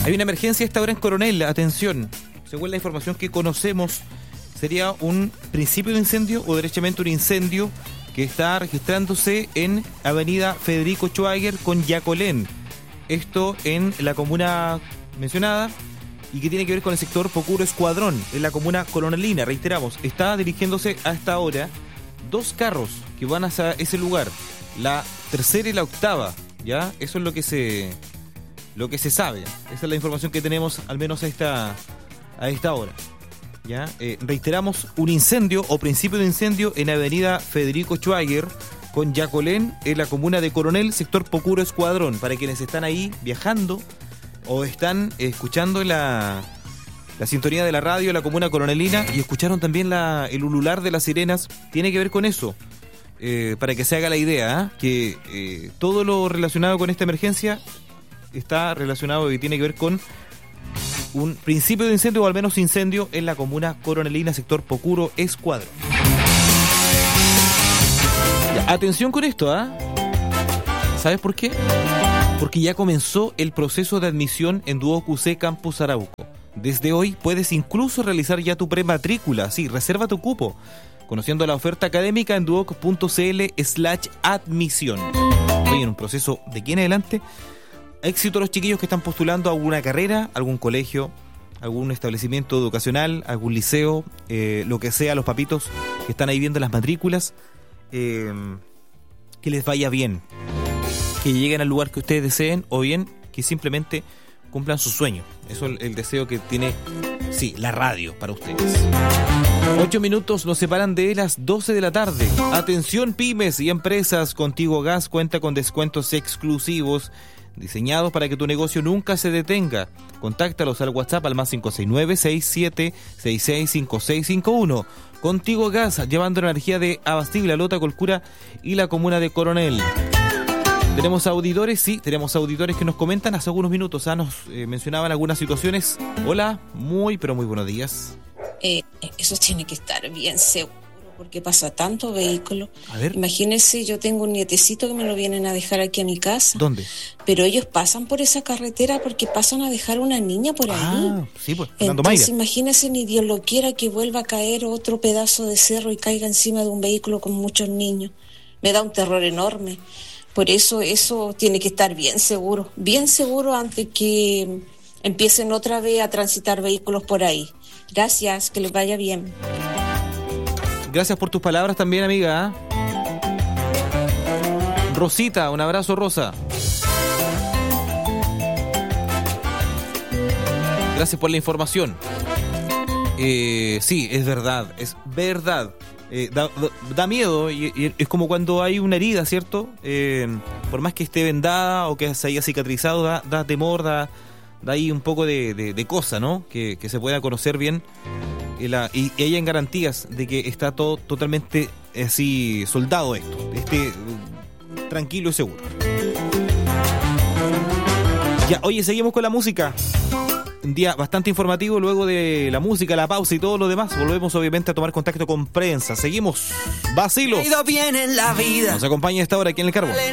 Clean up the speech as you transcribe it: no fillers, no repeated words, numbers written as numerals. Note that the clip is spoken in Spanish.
Hay una emergencia a esta hora en Coronel, atención. Según la información que conocemos, sería un principio de incendio o derechamente un incendio que está registrándose en Avenida Federico Schwager con Yacolén. Esto en la comuna mencionada y que tiene que ver con el sector Pocuro Escuadrón, en la comuna coronelina. Reiteramos, está dirigiéndose a esta hora 2 carros que van hacia ese lugar, la tercera y la octava, ¿ya? Eso es lo que se sabe. Esa es la información que tenemos, al menos a esta hora. ¿Ya? Reiteramos, un incendio o principio de incendio en Avenida Federico Schwager con Yacolén, en la comuna de Coronel, sector Pocuro Escuadrón. Para quienes están ahí viajando o están escuchando la sintonía de la radio, la comuna coronelina, y escucharon también el ulular de las sirenas, tiene que ver con eso. Para que se haga la idea, que todo lo relacionado con esta emergencia está relacionado y tiene que ver con un principio de incendio o al menos incendio en la comuna coronelina, sector Pocuro Escuadrón. Ya, atención con esto, ¿sabes por qué? Porque ya comenzó el proceso de admisión en Duoc UC Campus Arauco. Desde hoy puedes incluso realizar ya tu prematrícula, sí, reserva tu cupo, conociendo la oferta académica en duoc.cl/admisión. Hoy en un proceso de aquí en adelante. Éxito a los chiquillos que están postulando a alguna carrera, algún colegio, algún establecimiento educacional, algún liceo, lo que sea, los papitos que están ahí viendo las matrículas, que les vaya bien, que lleguen al lugar que ustedes deseen o bien que simplemente cumplan su sueño. Eso es el deseo que tiene, sí, la radio para ustedes. 8 minutos nos separan de las 12 de la tarde. Atención pymes y empresas, Contigo Gas cuenta con descuentos exclusivos diseñados para que tu negocio nunca se detenga. Contáctalos al WhatsApp al más 569-6766-5651. Contigo Gas, llevando la energía de Abastible, La Lota, Colcura y la comuna de Coronel. Tenemos auditores, sí, tenemos auditores que nos comentan hace algunos minutos, nos mencionaban algunas situaciones. Hola, pero muy buenos días. Eso tiene que estar bien seguro, porque pasa tanto vehículo. A ver. Imagínense, yo tengo un nietecito que me lo vienen a dejar aquí a mi casa. ¿Dónde? Pero ellos pasan por esa carretera porque pasan a dejar una niña por ahí. Sí, pues, entonces imagínense, ni Dios lo quiera, que vuelva a caer otro pedazo de cerro y caiga encima de un vehículo con muchos niños. Me da un terror enorme. Por eso tiene que estar bien seguro antes que empiecen otra vez a transitar vehículos por ahí. Gracias, que les vaya bien. Gracias por tus palabras también, amiga. Rosita, un abrazo, Rosa. Gracias por la información. Sí, es verdad. Da miedo y es como cuando hay una herida, ¿cierto? Por más que esté vendada o que se haya cicatrizado, da temor, da ahí un poco de cosa, ¿no? Que se pueda conocer bien y hayan garantías de que está todo totalmente así soldado esto, tranquilo y seguro. Ya, oye, seguimos con la música. Un día bastante informativo. Luego de la música, la pausa y todo lo demás, volvemos obviamente a tomar contacto con prensa. Seguimos. Vacilos. Bien en la vida. Nos acompaña a esta hora aquí en el Carbón.